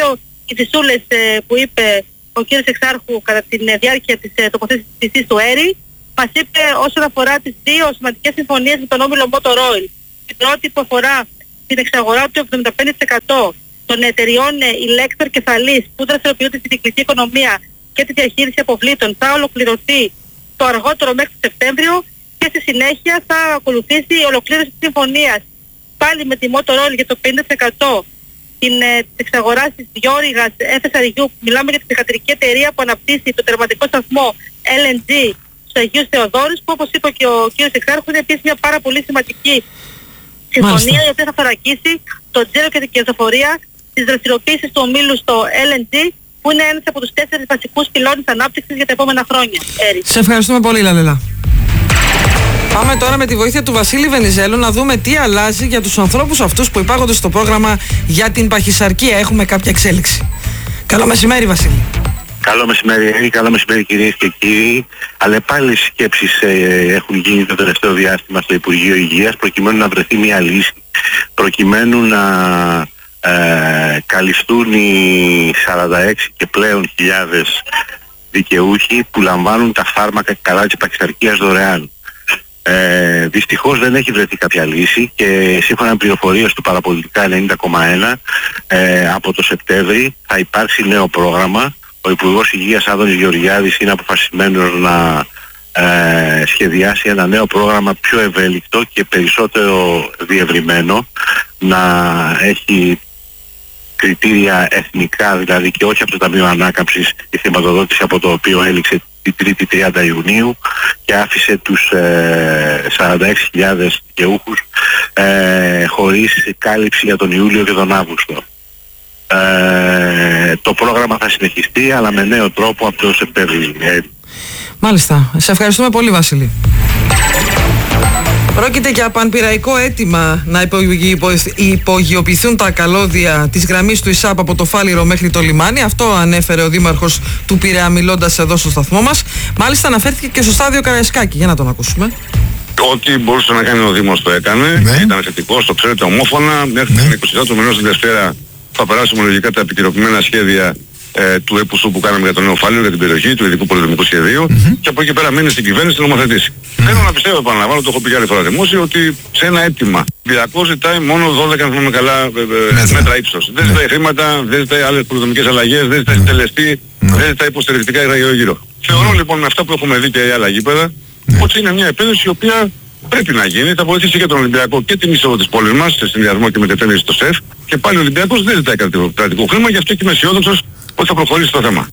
οι θυσούλες που είπε ο κ. Εξάρχου κατά τη διάρκεια της τοποθέτησης του ΕΡΗ, μας είπε όσον αφορά τις δύο σημαντικές συμφωνίες με τον όμιλο Motor Oil. Την πρώτη που αφορά την εξαγορά του 75% των εταιριών Elector και Θαλής που δραστηριοποιούνται στην κυκλική οικονομία και τη διαχείριση αποβλήτων θα ολοκληρωθεί το αργότερο μέχρι το Σεπτέμβριο, και στη συνέχεια θα ακολουθήσει η ολοκλήρωση της συμφωνίας πάλι με τη Motor Oil για το 50% της εξαγοράς της Γιώριγας FSRU. Μιλάμε για την θηγατρική εταιρεία που αναπτύσσει το τερματικό σταθμό LNG στους Αγίους Θεοδόρους, που όπως είπε και ο κ. Εξάρχου είναι επίσης μια πάρα πολύ σημαντική συμφωνία, η οποία θα θωρακίσει το τζίρο και την κερδοφορία της δραστηριοποίησης του ομίλου στο LNG, που είναι ένας από τους 4 βασικούς πυλώνες ανάπτυξης για τα επόμενα χρόνια. Σε ευχαριστούμε πολύ, Λαλέλα. Πάμε τώρα με τη βοήθεια του Βασίλη Βενιζέλου να δούμε τι αλλάζει για τους ανθρώπους αυτούς που υπάγονται στο πρόγραμμα για την παχυσαρκία. Έχουμε κάποια εξέλιξη. Καλό μεσημέρι, Βασίλη. Καλό μεσημέρι, καλό μεσημέρι κυρίες και κύριοι. Αλλά πάλι σκέψεις έχουν γίνει το τελευταίο διάστημα στο Υπουργείο Υγείας προκειμένου να βρεθεί μια λύση, προκειμένου να καλυφθούν οι 46 και πλέον χιλιάδες δικαιούχοι που λαμβάνουν τα φάρμακα κατά της παχυσαρκίας δωρεάν. Δυστυχώς δεν έχει βρεθεί κάποια λύση και σύμφωνα με πληροφορίες του παραπολιτικά 90,1 από το Σεπτέμβρη θα υπάρξει νέο πρόγραμμα. Ο Υπουργός Υγείας Άδωνης Γεωργιάδης είναι αποφασισμένος να σχεδιάσει ένα νέο πρόγραμμα πιο ευέλικτο και περισσότερο διευρυμένο, να έχει κριτήρια εθνικά δηλαδή και όχι από το Ταμείο Ανάκαμψης, η χρηματοδότηση από το οποίο έληξε την 3η 30 Ιουνίου και άφησε τους 46.000 δικαιούχους χωρίς κάλυψη για τον Ιούλιο και τον Αύγουστο. Το πρόγραμμα θα συνεχιστεί αλλά με νέο τρόπο από το Σεπτέμβριο. Μάλιστα. Σε ευχαριστούμε πολύ, Βασίλη. Πρόκειται για πανπυραϊκό αίτημα να υπογειοποιηθούν τα καλώδια της γραμμής του ΙΣΑΠ από το Φάληρο μέχρι το λιμάνι. Αυτό ανέφερε ο Δήμαρχος του Πειραιά μιλώντας εδώ στο σταθμό μας. Μάλιστα αναφέρθηκε και στο στάδιο Καραϊσκάκη. Για να τον ακούσουμε. Ό,τι μπορούσε να κάνει ο Δήμος το έκανε. Ήταν θετικός, το ξέρετε, ομόφωνα. Μέχρι την 24 του μηνός την Δευτέρα θα περάσουμε λογικά τα επικαιροποιημένα σχέδια του ΕΠΟΥΣΟΥ που κάναμε για το νέο Φάληρο, για την περιοχή του ειδικού πολεμικού σχεδίου, και από εκεί πέρα μείνει στην κυβέρνηση να νομοθετήσει. Θέλω να πιστεύω, επαναλαμβάνω, το έχω πει και άλλη φορά δημόσιο, ότι σε ένα αίτημα Ολυμπιακό ζητάει μόνο 12, αν θυμάμαι καλά, μέτρα ύψος. Δεν ζητάει χρήματα, δεν ζητάει άλλες πολεμικές αλλαγές, δεν ζητάει τελεστή, δεν ζητάει υποστηρικτικά γύρω. Θεωρώ λοιπόν με αυτά που έχουμε δει και άλλα γήπεδα, ότι είναι μια επένδυση η οποία πρέπει να γίνει, θα βοηθήσει και τον Ολυμπιακό και την είσοδο της πόλης μας, σε συνδυασμό και με την επένδυση στο ΣΕΦ, και πάλι ο Ολυμπιακός δεν ζητάει κρατικό χρήμα, γι' αυτό και είμαι αισιόδοξος ότι θα προχωρήσει το θέμα.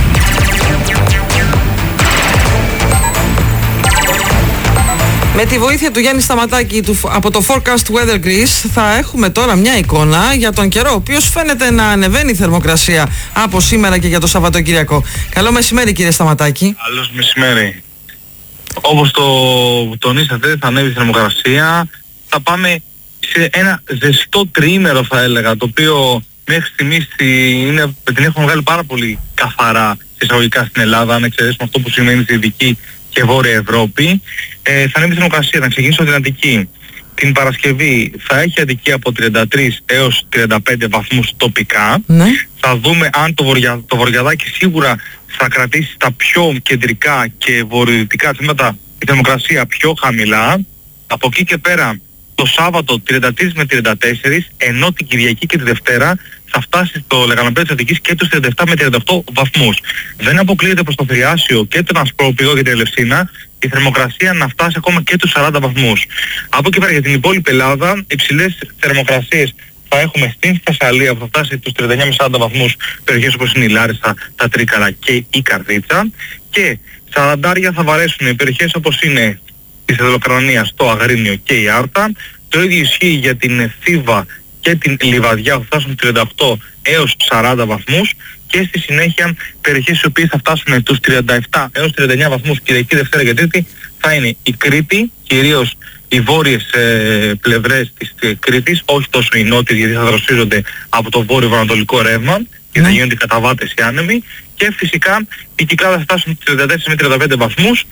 Με τη βοήθεια του Γιάννη Σταματάκη από το Forecast Weather Greece θα έχουμε τώρα μια εικόνα για τον καιρό, ο οποίος φαίνεται να ανεβαίνει η θερμοκρασία από σήμερα και για το Σαββατοκύριακο. Καλό μεσημέρι, κύριε Σταματάκη. Καλώς μεσημέρι. Όπως το τονίσατε, θα ανέβει η θερμοκρασία. Θα πάμε σε ένα ζεστό τριήμερο, θα έλεγα, το οποίο μέχρι στιγμής την έχουμε βγάλει πάρα πολύ καθαρά εισαγωγικά στην Ελλάδα, αν εξαιρέσουμε αυτό που σημαίνει στη Δυτική και Βόρεια Ευρώπη. Θα ανέβει η θερμοκρασία, θα ξεκινήσω την Αττική. Την Παρασκευή θα έχει Αττική από 33 έως 35 βαθμούς τοπικά. Θα δούμε αν το βορειαδάκι σίγουρα θα κρατήσει τα πιο κεντρικά και βορειοδυτικά τμήματα η θερμοκρασία πιο χαμηλά. Από εκεί και πέρα το Σάββατο 33 με 34, ενώ την Κυριακή και τη Δευτέρα θα φτάσει στο λεγανοπέδιο της Αττικής και τους 37 με 38 βαθμούς. Δεν αποκλείεται προς το Θριάσιο και τον Ασπρόπυργο και την Ελευσίνα η θερμοκρασία να φτάσει ακόμα και τους 40 βαθμούς. Από εκεί πέρα για την υπόλοιπη Ελλάδα, υψηλές θερμοκρασίες θα έχουμε στην Θεσσαλία που θα φτάσει τους 39 με 40 βαθμούς, περιοχές όπως είναι η Λάρισα, τα Τρίκαλα και η Καρδίτσα, και 40 θα βαρέσουν οι περιοχές όπως είναι η Θεσσαλοκρανία, το Αγρίνιο και η Άρτα. Το ίδιο ισχύει για την Θήβα και την Λιβαδιά που θα φτάσουν 38 έως 40 βαθμούς, και στη συνέχεια περιοχές οι οποίες θα φτάσουν τους 37 έως 39 βαθμούς Κυριακή, Δευτέρα και Τρίτη θα είναι η Κρήτη, κυρίως οι βόρειες πλευρές της Κρήτης, όχι τόσο οι νότιες γιατί θα δροσίζονται από το βόρειο-ανατολικό ρεύμα και θα γίνονται καταβάτες οι άνεμοι, και φυσικά η Κυκλάδα θα φτάσουν τους 34 με 35 βαθμούς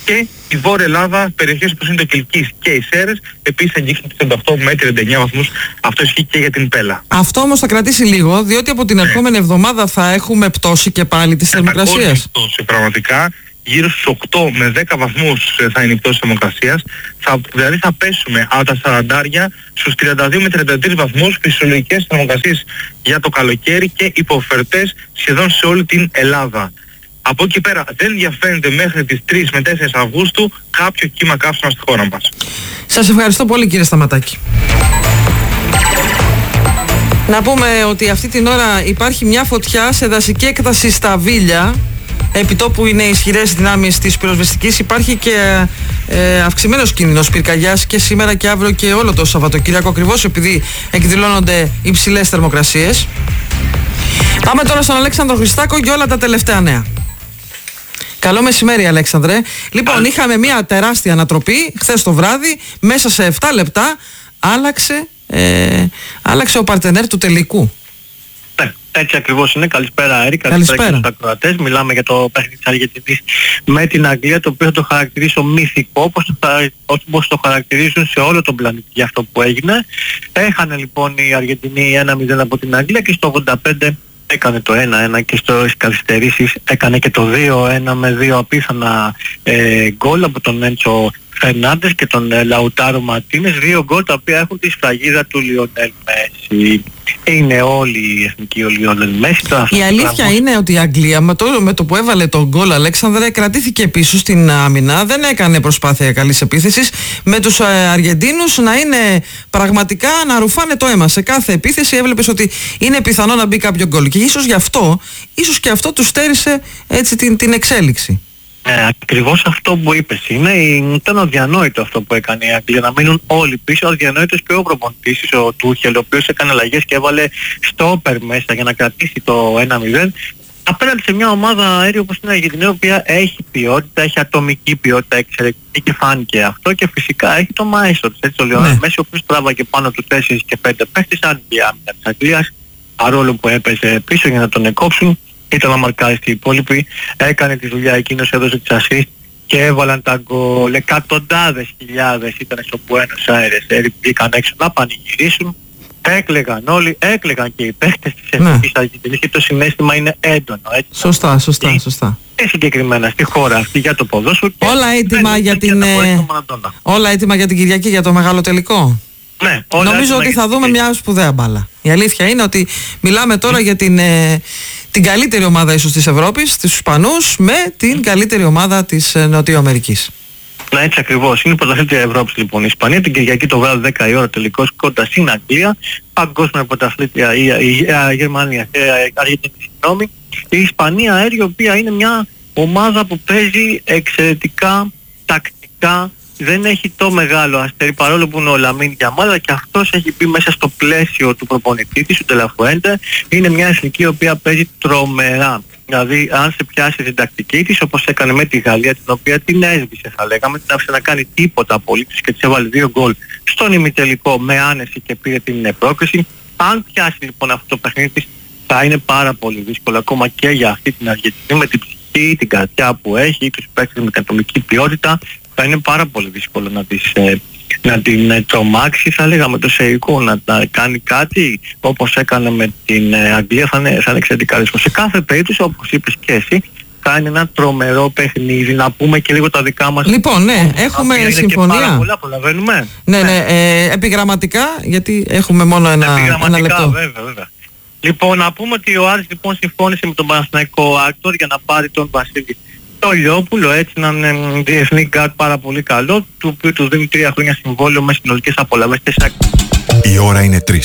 Και η Βόρεια Ελλάδα, περιοχές όπως είναι το Κιλκής και οι Σέρρες, επίσης αγγίξουν τους 38 με 39 βαθμούς. Αυτό ισχύει και για την Πέλα. Αυτό όμως θα κρατήσει λίγο, διότι από την ερχόμενη εβδομάδα θα έχουμε πτώση και πάλι της θερμοκρασίας. Πτώση, πραγματικά. Γύρω στους 8 με 10 βαθμούς θα είναι η πτώση της θερμοκρασίας. Δηλαδή θα πέσουμε από τα 40 στους 32 με 33 βαθμούς, φυσιολογικές θερμοκρασίες για το καλοκαίρι και υποφερτές σχεδόν σε όλη την Ελλάδα. Από εκεί πέρα δεν διαφαίνεται μέχρι τις 3 με 4 Αυγούστου κάποιο κύμα καύσωνα στη χώρα μας. Σας ευχαριστώ πολύ, κύριε Σταματάκη. Να πούμε ότι αυτή την ώρα υπάρχει μια φωτιά σε δασική έκταση στα Βίλια. Επιτόπου είναι ισχυρές δυνάμεις της πυροσβεστικής. Υπάρχει και αυξημένος κίνδυνος πυρκαγιάς και σήμερα και αύριο και όλο το Σαββατοκύριακο, ακριβώς επειδή εκδηλώνονται υψηλές θερμοκρασίες. Πάμε τώρα στον Αλέξανδρο Χριστάκο για όλα τα τελευταία νέα. Καλό μεσημέρι, Αλέξανδρε. Λοιπόν, είχαμε μια τεράστια ανατροπή χθες το βράδυ. Μέσα σε 7 λεπτά άλλαξε ο παρτενέρ του τελικού. Ναι, έτσι ακριβώς είναι. Καλησπέρα, Έρη. Καλησπέρα και στους ακροατές. Μιλάμε για το παιχνίδι της Αργεντινής με την Αγγλία, το οποίο θα το χαρακτηρίσω μυθικό, όπως το χαρακτηρίζουν σε όλο τον πλανήτη για αυτό που έγινε. Έχανε λοιπόν η Αργεντινή 1-0 από την Αγγλία και στο 85 έκανε το 1-1 και στις καθυστερήσεις έκανε και το 2-1 με 2 απίθανα γκολ από τον Έντσο Φερνάντες και τον Λαουτάρο Μαρτίνες. 2 γκολ τα οποία έχουν τη σφραγίδα του Λιονέλ Μέση. Είναι όλοι οι εθνικοί ο Λιονέλ Μέση. Η αλήθεια είναι ότι η Αγγλία με το που έβαλε τον γκολ, Αλέξανδρε, κρατήθηκε πίσω στην άμυνα. Δεν έκανε προσπάθεια καλής επίθεσης. Με τους Αργεντίνους να είναι πραγματικά να ρουφάνε το αίμα. Σε κάθε επίθεση έβλεπες ότι είναι πιθανό να μπει κάποιο γκολ. Και ίσως και αυτό τους στέρισε έτσι την εξέλιξη. Ακριβώς αυτό που είπες είναι. Ήταν αδιανόητο αυτό που έκανε η Αγγλία, να μείνουν όλοι πίσω. Αδιανόητος και ο προπονητής, ο Τούχελ, ο οποίος έκανε αλλαγές και έβαλε στόπερ μέσα για να κρατήσει το 1-0 απέναντι σε μια ομάδα αέριο όπως είναι η Αργεντινή, η οποία έχει ποιότητα, έχει ατομική ποιότητα εξαιρετική και φάνηκε αυτό, και φυσικά έχει το μαέστρο της, έτσι, ο Λιονέλ Μέση, ο οποίος τράβαγε πάνω του 4 και 5 παίχτες, αν η άμυνα της Αγγλίας, παρόλο που έπαιζε πίσω για να τον εκόψουν. Ήταν να μαρκάρει στην υπόλοιπη, έκανε τη δουλειά εκείνος, έδωσε τις ασίστ και έβαλαν τα γκολ. Εκατοντάδες χιλιάδες ήταν στο Buenos Aires, βγήκαν έξω να πανηγυρίσουν, έκλαιγαν όλοι, έκλαιγαν και οι παίχτες της εθνικής Αργεντινής και το συναίσθημα είναι έντονο. Έτσι. Σωστά. Και συγκεκριμένα στη χώρα αυτή για το ποδόσφαιρο. Όλα έτοιμα για την Κυριακή, για το μεγάλο τελικό. Ναι, νομίζω ότι θα δούμε μια σπουδαία μπάλα. Η αλήθεια είναι ότι μιλάμε τώρα για την καλύτερη ομάδα ίσως της Ευρώπης, τους Ισπανούς, με την καλύτερη ομάδα της Νοτιοαμερικής. Ναι, έτσι ακριβώς. Είναι η πρωταθλήτρια Ευρώπης λοιπόν η Ισπανία. Την Κυριακή το βράδυ 10 η ώρα τελικός κοντά στην Αγγλία. Παγκόσμια πρωταθλήτρια η Γερμανία, Αργεντινή, συγγνώμη. Η Ισπανία αέριο, η οποία είναι μια ομάδα που παίζει εξαιρετικά τακτικά. Δεν έχει το μεγάλο αστέρι, παρόλο που είναι ο Λαμίν Γιαμάλ, και αυτός έχει πει μέσα στο πλαίσιο του προπονητή της, του Τελαφουέντε, είναι μια εθνική η οποία παίζει τρομερά. Δηλαδή, αν σε πιάσει την τακτική της, όπως έκανε με τη Γαλλία, την οποία την έσβησε, θα λέγαμε, την άφησε να κάνει τίποτα απολύτως και της έβαλε 2 γκολ στον ημιτελικό με άνεση και πήρε την πρόκριση. Αν πιάσει λοιπόν αυτό το παιχνίδι της, θα είναι πάρα πολύ δύσκολο, ακόμα και για αυτή την Αργεντινή, με την ψυχή, την καρδιά που έχει, τους παίκτες με την ατομική ποιότητα. Θα είναι πάρα πολύ δύσκολο να την τρομάξει, θα λέγαμε το Σεϊκό, να κάνει κάτι όπως έκανε με την Αγγλία, θα είναι εξαιρετικά δύσκολο. Σε κάθε περίπτωση, όπως είπες και εσύ, θα είναι ένα τρομερό παιχνίδι. Να πούμε και λίγο τα δικά μας. Λοιπόν, ναι, έχουμε συμφωνία. Πάρα πολλά, προλαβαίνουμε. Ναι, επιγραμματικά, γιατί έχουμε μόνο ένα λεπτό. Βέβαια. Λοιπόν, να πούμε ότι ο Άρης λοιπόν συμφώνησε με τον Παναθηναϊκό Άκτορ για να πάρει τον Βασίλη το Λιόπουλο, έτσι έναν διεθνή γκάρτ πάρα πολύ καλό, του οποίου του δίνει 3 χρόνια συμβόλαιο με συνολικές απολαβές 4. Η ώρα είναι 3.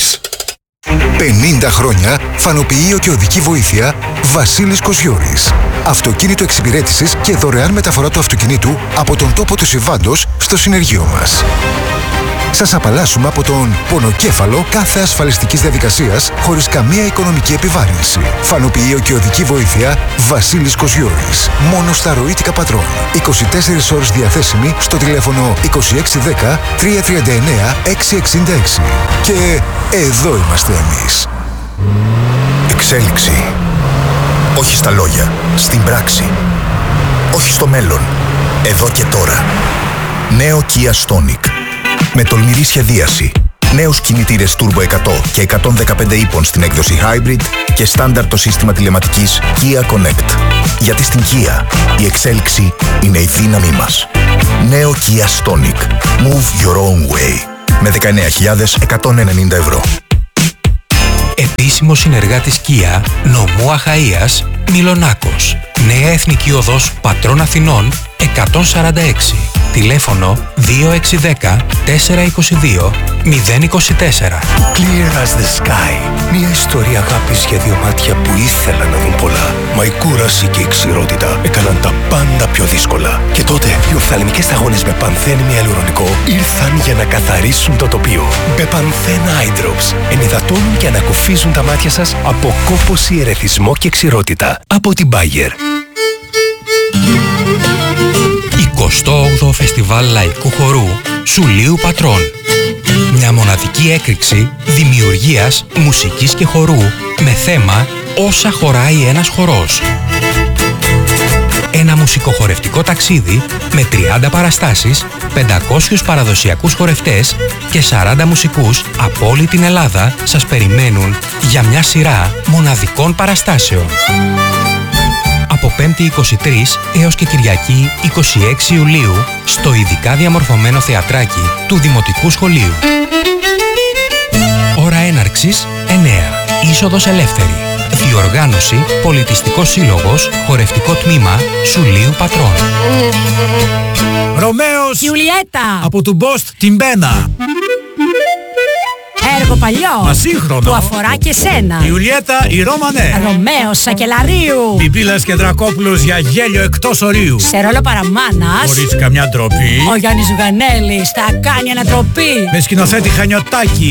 50 χρόνια φανοποιείο και οδική βοήθεια Βασίλης Κοσγιώρης. Αυτοκίνητο εξυπηρέτησης και δωρεάν μεταφορά του αυτοκινήτου από τον τόπο του συμβάντος στο συνεργείο μας. Σας απαλλάσσουμε από τον πονοκέφαλο κάθε ασφαλιστικής διαδικασίας χωρίς καμία οικονομική επιβάρυνση. Φανοποιείο και οδική βοήθεια Βασίλης Κοσγιώρης. Μόνο στα ροήτικα πατρών. 24 ώρες διαθέσιμη στο τηλέφωνο 2610 339 666. Και εδώ είμαστε εμείς. Εξέλιξη. Όχι στα λόγια, στην πράξη. Όχι στο μέλλον. Εδώ και τώρα. Νέο Kia Stonic. Με τολμηρή σχεδίαση. Νέους κινητήρες Turbo 100 και 115 ύπων στην έκδοση Hybrid και στάνταρ το σύστημα τηλεματικής Kia Connect. Γιατί στην Kia η εξέλιξη είναι η δύναμή μας. Νέο Kia Stonic. Move your own way. Με 19.190 ευρώ. Επίσημο συνεργάτης Kia, νομού Αχαΐας, Μιλονάκος. Νέα Εθνική Οδός Πατρών Αθηνών 146. Τηλέφωνο 2610 422 024. Clear as the sky. Μια ιστορία αγάπης για δύο μάτια που ήθελαν να δουν πολλά. Μα η κούραση και η ξηρότητα έκαναν τα πάντα πιο δύσκολα. Και τότε οι οφθαλμικές σταγόνες με πανθένη ιαλουρονικό ήρθαν για να καθαρίσουν το τοπίο. Μπεπανθέν Eye Drops ενυδατώνουν και ανακουφίζουν τα μάτια σας από κόπωση, ερεθισμό και ξηρότητα. Από την Bayer. 28ο Φεστιβάλ Λαϊκού Χορού Σουλίου Πατρών. Μια μοναδική έκρηξη δημιουργίας, μουσικής και χορού με θέμα «Όσα χωράει ένας χορός». Ένα μουσικοχορευτικό ταξίδι με 30 παραστάσεις, 500 παραδοσιακούς χορευτές και 40 μουσικούς από όλη την Ελλάδα σας περιμένουν για μια σειρά μοναδικών παραστάσεων. Από 5η 23 έως και Κυριακή 26 Ιουλίου στο ειδικά διαμορφωμένο θεατράκι του Δημοτικού Σχολείου. Ώρα έναρξης 9. Είσοδος ελεύθερη. Διοργάνωση Πολιτιστικός Σύλλογος, Χορευτικό Τμήμα Σουλίου Πατρών. Ρωμαίος Γιουλιέτα από του Μπόστ την Πένα. Έργο παλιό, ασύγχρονο, που αφορά και σένα. Ιουλιέτα η Ρώμανε. Ρωμαίος Σακελαρίου. Πιπίλας και Δρακόπουλος για γέλιο εκτός ορίου. Σε ρόλο παραμάνας, χωρίς καμιά ντροπή, ο Γιάννης Ζουγανέλης θα κάνει ανατροπή. Με σκηνοθέτη Χανιωτάκη.